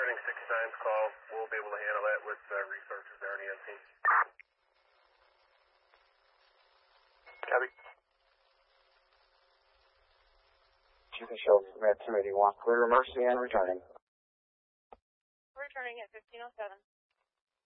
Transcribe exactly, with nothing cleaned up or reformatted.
returning sixty-nine's call. We'll be able to handle that with uh, resources there on E M T. Copy. Chief and Schultz, Med two eighty-one. Clear emergency and returning. Returning at fifteen oh seven.